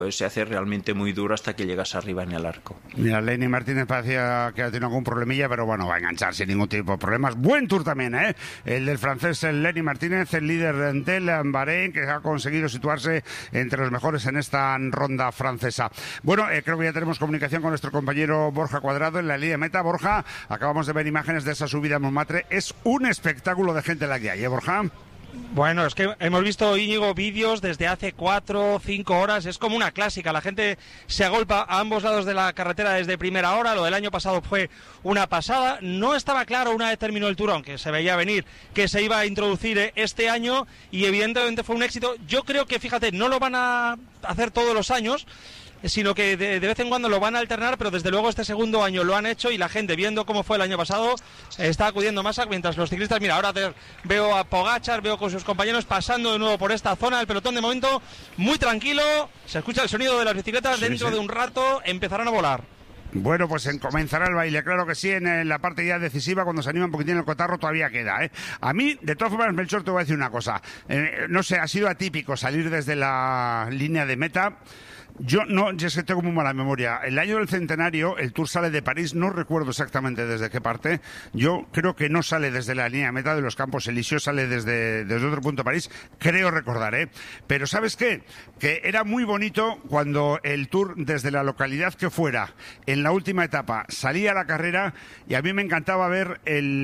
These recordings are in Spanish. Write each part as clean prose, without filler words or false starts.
se hace realmente muy duro hasta que llegas arriba en el arco. Mira, Lenny Martínez parecía que ha tenido algún problemilla, pero bueno, va a enganchar sin ningún tipo de problemas. Buen Tour también, ¿eh? El del francés Lenny Martínez, el líder del Bahrein, que ha conseguido situarse entre los mejores en esta ronda francesa. Bueno, creo que ya tenemos comunicación con nuestro compañero Borja Cuadrado en la línea de meta. Borja, acabamos de ver imágenes de esa subida a Montmartre. Es un espectáculo de gente la que hay, ¿eh, Borja? Bueno, es que hemos visto, Íñigo, vídeos desde hace 4 o 5 horas. Es como una clásica. La gente se agolpa a ambos lados de la carretera desde primera hora. Lo del año pasado fue una pasada. No estaba claro una vez terminó el Tour, aunque se veía venir que se iba a introducir este año, y evidentemente fue un éxito. Yo creo que, fíjate, no lo van a hacer todos los años, sino que de vez en cuando lo van a alternar, pero desde luego este segundo año lo han hecho, y la gente, viendo cómo fue el año pasado, está acudiendo más, mientras los ciclistas, mira, ahora veo a Pogačar, veo con sus compañeros pasando de nuevo por esta zona del pelotón, de momento muy tranquilo, se escucha el sonido de las bicicletas, dentro de un rato empezarán a volar. Bueno, pues comenzará el baile, claro que sí, en la parte ya decisiva, cuando se anima un poquitín el cotarro, todavía queda, ¿eh? A mí, de todas formas, Melchor, te voy a decir una cosa. No sé, ha sido atípico salir desde la línea de meta. Yo es que tengo muy mala memoria. El año del centenario, el Tour sale de París, no recuerdo exactamente desde qué parte. Yo creo que no sale desde la línea de meta de los Campos Elíseos, sale desde otro punto de París, creo recordar, ¿eh? Pero ¿sabes qué? Que era muy bonito cuando el Tour, desde la localidad que fuera, en la última etapa, salía a la carrera, y a mí me encantaba ver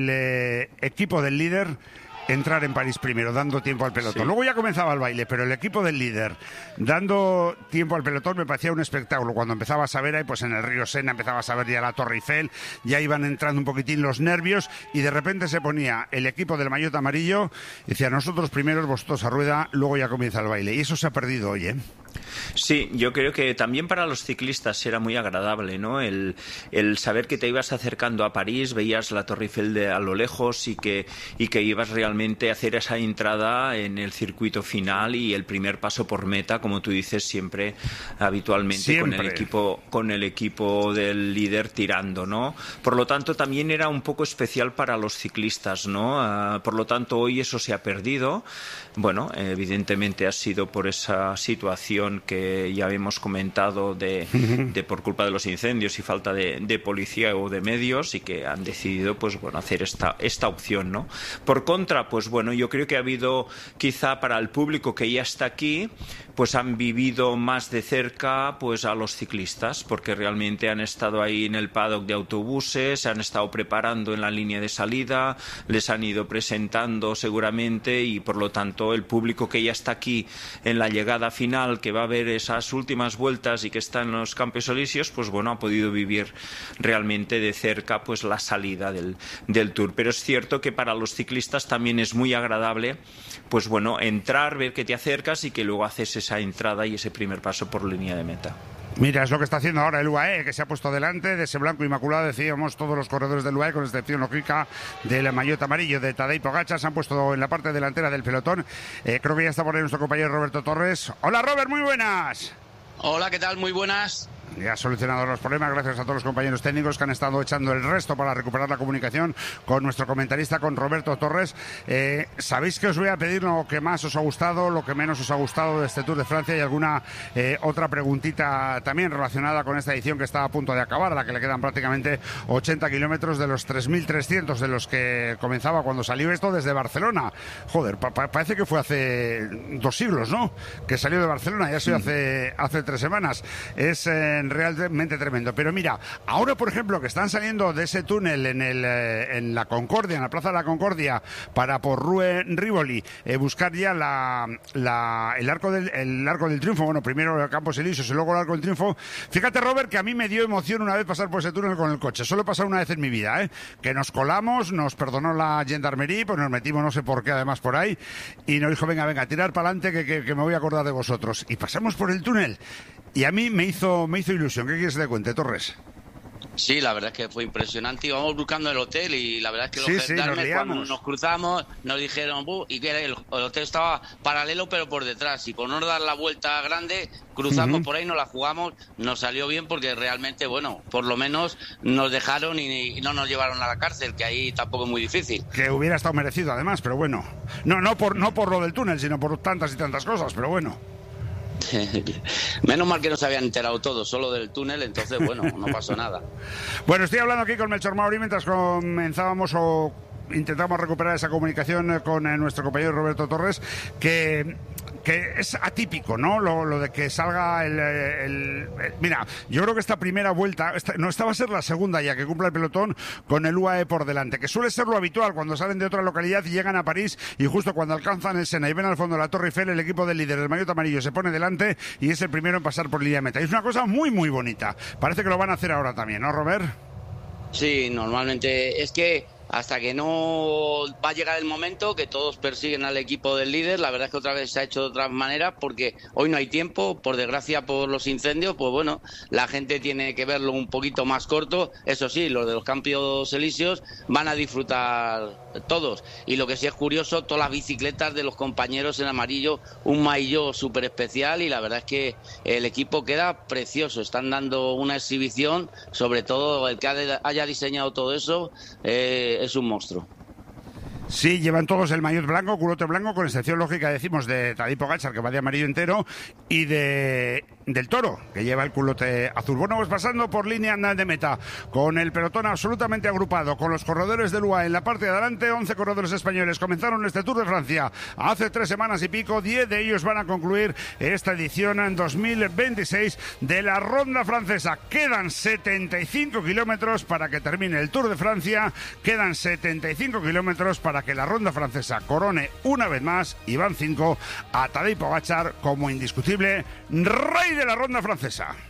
el equipo del líder entrar en París primero, dando tiempo al pelotón. Sí. Luego ya comenzaba el baile, pero el equipo del líder dando tiempo al pelotón me parecía un espectáculo. Cuando empezabas a ver ahí, pues en el río Sena empezabas a ver ya la Torre Eiffel, ya iban entrando un poquitín los nervios, y de repente se ponía el equipo del maillot amarillo y decía: nosotros primeros, vosotros a rueda, luego ya comienza el baile. Y eso se ha perdido hoy, ¿eh? Sí, yo creo que también para los ciclistas era muy agradable, ¿no? El saber que te ibas acercando a París, veías la Torre Eiffel a lo lejos, y que ibas realmente a hacer esa entrada en el circuito final y el primer paso por meta, como tú dices, siempre habitualmente siempre. Con el equipo del líder tirando, ¿no? Por lo tanto, también era un poco especial para los ciclistas, ¿no? Por lo tanto, hoy eso se ha perdido. Bueno, evidentemente ha sido por esa situación que ya hemos comentado de por culpa de los incendios y falta de policía o de medios, y que han decidido, pues bueno, hacer esta opción, ¿no? Por contra, pues bueno, yo creo que ha habido, quizá para el público que ya está aquí, pues han vivido más de cerca pues a los ciclistas, porque realmente han estado ahí en el paddock de autobuses, se han estado preparando en la línea de salida, les han ido presentando seguramente, y por lo tanto el público que ya está aquí en la llegada final, que va a ver esas últimas vueltas y que está en los Campos Elíseos, pues bueno, ha podido vivir realmente de cerca pues la salida del Tour. Pero es cierto que para los ciclistas también es muy agradable, pues bueno, entrar, ver que te acercas y que luego haces esa entrada y ese primer paso por línea de meta. Mira, es lo que está haciendo ahora el UAE, que se ha puesto delante de ese blanco inmaculado, decíamos, todos los corredores del UAE, con excepción lógica del maillot amarillo de Tadej Pogačar, se han puesto en la parte delantera del pelotón. Creo que ya está por ahí nuestro compañero Roberto Torres. Hola, Robert, muy buenas. Hola, ¿qué tal? Muy buenas. Ya ha solucionado los problemas, gracias a todos los compañeros técnicos que han estado echando el resto para recuperar la comunicación con nuestro comentarista, con Roberto Torres. Sabéis que os voy a pedir lo que más os ha gustado, lo que menos os ha gustado de este Tour de Francia, y alguna otra preguntita también relacionada con esta edición que está a punto de acabar, a la que le quedan prácticamente 80 kilómetros de los 3.300 de los que comenzaba cuando salió esto desde Barcelona. Joder, parece que fue hace 2 siglos, ¿no? Que salió de Barcelona, ya ha sido hace 3 semanas. Es realmente tremendo. Pero mira, ahora por ejemplo que están saliendo de ese túnel en la Concordia, en la Plaza de la Concordia, para por Rue Rivoli, buscar ya el arco del triunfo. Bueno, primero el Campos Elíseos y luego el Arco del Triunfo. Fíjate, Robert, que a mí me dio emoción una vez pasar por ese túnel con el coche. Solo he pasado una vez en mi vida, que nos colamos, nos perdonó la gendarmería, pues nos metimos no sé por qué además por ahí, y nos dijo: venga, tirar para adelante que me voy a acordar de vosotros. Y pasamos por el túnel. Y a mí me hizo ilusión. ¿Qué quieres que te cuente, Torres? Sí, la verdad es que fue impresionante. Íbamos buscando el hotel y la verdad es que los gendarmes, cuando nos cruzamos, nos dijeron y que el hotel estaba paralelo pero por detrás, y por no dar la vuelta grande cruzamos por ahí, nos la jugamos, nos salió bien porque realmente, bueno, por lo menos nos dejaron y no nos llevaron a la cárcel, que ahí tampoco es muy difícil. Que hubiera estado merecido además, pero bueno. No por lo del túnel, sino por tantas y tantas cosas, pero bueno. Menos mal que no se habían enterado todos, solo del túnel, entonces, bueno, no pasó nada. Bueno, estoy hablando aquí con Melchor Mauri mientras comenzábamos o intentamos recuperar esa comunicación con nuestro compañero Roberto Torres, que es atípico, ¿no? Lo de que salga Mira, yo creo que esta primera vuelta, esta va a ser la segunda ya que cumpla el pelotón con el UAE por delante, que suele ser lo habitual cuando salen de otra localidad y llegan a París, y justo cuando alcanzan el Sena y ven al fondo la Torre Eiffel, el equipo del líder, el maillot amarillo, se pone delante y es el primero en pasar por línea de meta. Y es una cosa muy, muy bonita. Parece que lo van a hacer ahora también, ¿no, Robert? Sí, normalmente es que hasta que no va a llegar el momento que todos persiguen al equipo del líder, la verdad es que otra vez se ha hecho de otra manera, porque hoy no hay tiempo, por desgracia por los incendios, pues bueno, la gente tiene que verlo un poquito más corto. Eso sí, los de los Campos Elíseos van a disfrutar todos, y lo que sí es curioso, todas las bicicletas de los compañeros en amarillo, un maillot súper especial, y la verdad es que el equipo queda precioso, están dando una exhibición, sobre todo el que haya diseñado todo eso, es un monstruo. Sí, llevan todos el maillot blanco, culote blanco, con excepción lógica, decimos, de Tadej Pogačar, que va de amarillo entero, y del Toro, que lleva el culote azul. Bueno, pues pasando por línea de meta, con el pelotón absolutamente agrupado, con los corredores del UAE en la parte de adelante, 11 corredores españoles comenzaron este Tour de Francia hace 3 semanas y pico, 10 de ellos van a concluir esta edición en 2026 de la Ronda Francesa. Quedan 75 kilómetros para que termine el Tour de Francia, quedan 75 kilómetros para que la Ronda Francesa corone una vez más, y van 5 a Tadej Pogačar como indiscutible rey de la Ronda Francesa.